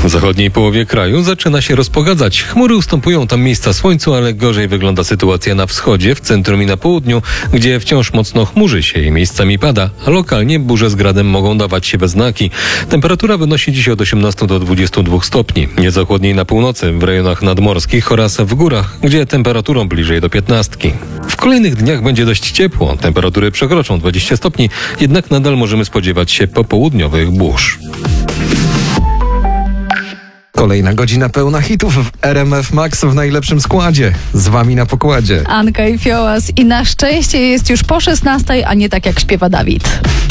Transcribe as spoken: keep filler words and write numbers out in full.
W zachodniej połowie kraju zaczyna się rozpogadzać. Chmury ustępują tam miejsca słońcu, ale gorzej wygląda sytuacja na wschodzie, w centrum i na południu, gdzie wciąż mocno chmurzy się i miejscami pada, a lokalnie burze z gradem mogą dawać się we znaki. Temperatura wynosi dziś od osiemnastu do dwudziestu dwóch stopni. Nieco chłodniej na północy, w rejonach nadmorskich oraz w górach, gdzie temperaturą bliżej do piętnastki. W kolejnych dniach będzie dość ciepło. Temperatury przekroczą dwadzieścia stopni, jednak nadal możemy spodziewać się popołudniowych burz. Kolejna godzina pełna hitów w R M F Max w najlepszym składzie. Z wami na pokładzie Anka i Fiołas. I na szczęście jest już po szesnastej, a nie tak jak śpiewa Dawid.